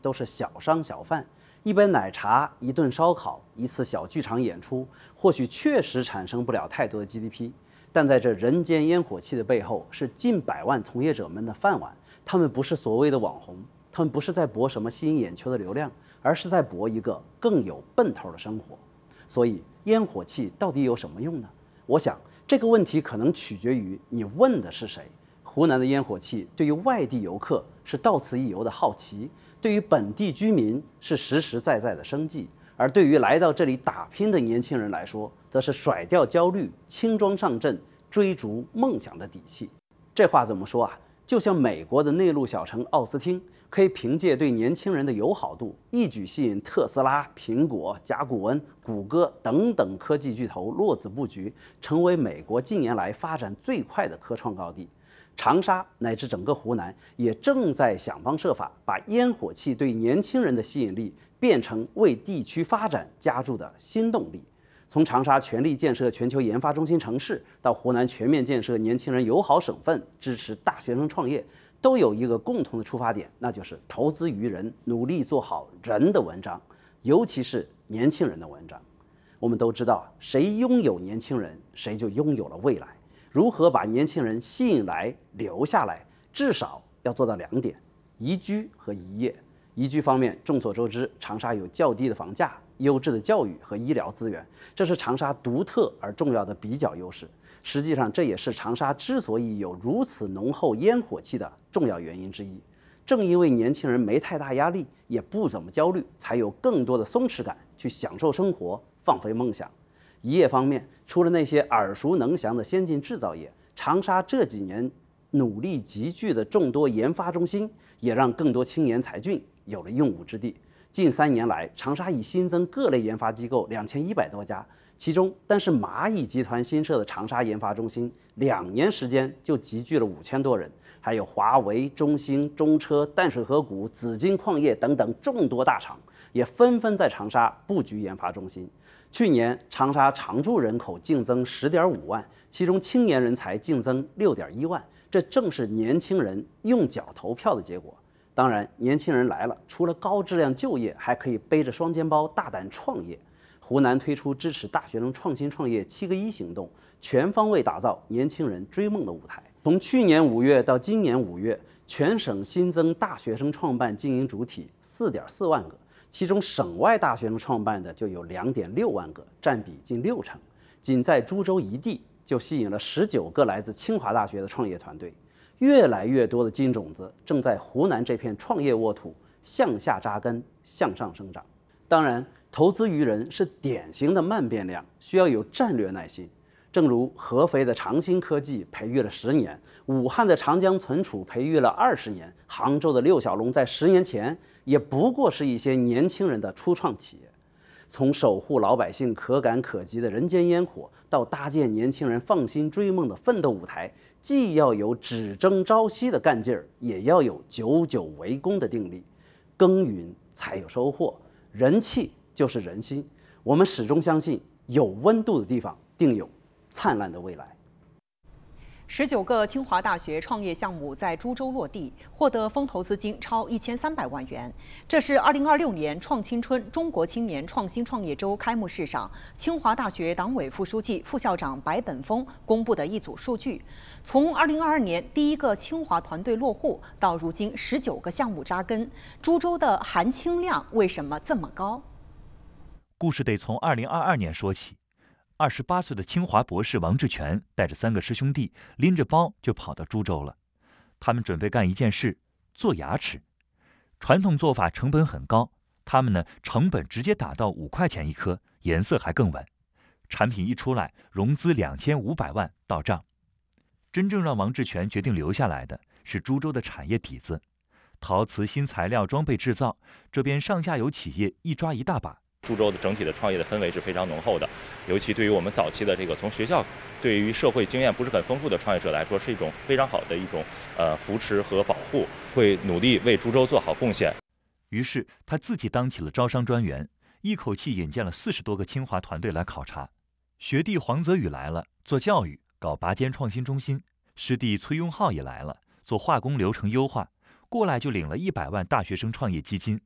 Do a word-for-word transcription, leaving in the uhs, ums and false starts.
都是小商小贩，一杯奶茶、一顿烧烤、一次小剧场演出，或许确实产生不了太多的 G D P， 但在这人间烟火气的背后，是近百万从业者们的饭碗。他们不是所谓的网红，他们不是在博什么吸引眼球的流量，而是在博一个更有奔头的生活。所以，烟火气到底有什么用呢？我想这个问题可能取决于你问的是谁。湖南的烟火气对于外地游客是到此一游的好奇，对于本地居民是实实在在的生计，而对于来到这里打拼的年轻人来说，则是甩掉焦虑、轻装上阵、追逐梦想的底气。这话怎么说啊？就像美国的内陆小城奥斯汀，可以凭借对年轻人的友好度，一举吸引特斯拉、苹果、甲骨文、谷歌等等科技巨头落子布局，成为美国近年来发展最快的科创高地。长沙乃至整个湖南也正在想方设法把烟火气对年轻人的吸引力变成为地区发展加注的新动力。从长沙全力建设全球研发中心城市，到湖南全面建设年轻人友好省份，支持大学生创业，都有一个共同的出发点，那就是投资于人，努力做好人的文章，尤其是年轻人的文章。我们都知道，谁拥有年轻人，谁就拥有了未来。如何把年轻人吸引来、留下来，至少要做到两点：宜居和宜业。宜居方面，众所周知，长沙有较低的房价、优质的教育和医疗资源，这是长沙独特而重要的比较优势。实际上，这也是长沙之所以有如此浓厚烟火气的重要原因之一。正因为年轻人没太大压力，也不怎么焦虑，才有更多的松弛感去享受生活、放飞梦想。宜业方面，除了那些耳熟能详的先进制造业，长沙这几年努力集聚的众多研发中心，也让更多青年才俊有了用武之地。近三年来，长沙已新增各类研发机构两千一百多家，其中单是蚂蚁集团新设的长沙研发中心，两年时间就集聚了五千多人，还有华为、中兴、中车、淡水河谷、紫金矿业等等众多大厂，也纷纷在长沙布局研发中心。去年长沙常住人口净增十点五万，其中青年人才净增六点一万，这正是年轻人用脚投票的结果。当然，年轻人来了，除了高质量就业，还可以背着双肩包大胆创业。湖南推出支持大学生创新创业七个一行动，全方位打造年轻人追梦的舞台。从去年五月到今年五月，全省新增大学生创办经营主体四点四万个，其中省外大学生创办的就有两点六万个，占比近六成。仅在株洲一地就吸引了十九个来自清华大学的创业团队。越来越多的金种子正在湖南这片创业沃土向下扎根，向上生长。当然，投资于人是典型的慢变量，需要有战略耐心。正如合肥的长兴科技培育了十年，武汉的长江存储培育了二十年，杭州的六小龙在十年前也不过是一些年轻人的初创企业。从守护老百姓可感可及的人间烟火，到搭建年轻人放心追梦的奋斗舞台，既要有只争朝夕的干劲儿，也要有久久为功的定力。耕耘才有收获，人气就是人心。我们始终相信，有温度的地方定有灿烂的未来。 十九个清华大学创业项目在株洲落地，获得风投资金超一千三百万元。这是二零二六年创青春中国青年创新创业周开幕式上，清华大学党委副书记、副校长白本峰公布的一组数据。从二零二二年第一个清华团队落户到如今十九个项目扎根，株洲的含氢量为什么这么高？ 故事得从二零二二年说起。二十八岁的清华博士王志全带着三个师兄弟拎着包就跑到株洲了。他们准备干一件事，做牙齿。传统做法成本很高，他们呢成本直接打到五块钱一颗，颜色还更稳。产品一出来，融资两千五百万到账。真正让王志全决定留下来的是株洲的产业底子，陶瓷新材料装备制造，这边上下游企业一抓一大把。 株洲的整体的创业的氛围是非常浓厚的，尤其对于我们早期的这个从学校对于社会经验不是很丰富的创业者来说，是一种非常好的一种呃扶持和保护，会努力为株洲做好贡献。 于是他自己当起了招商专员，一口气引荐了四十多个清华团队来考察。学弟黄泽宇来了，做教育，搞拔尖创新中心；师弟崔永浩也来了，做化工流程优化，过来就领了一百万大学生创业基金。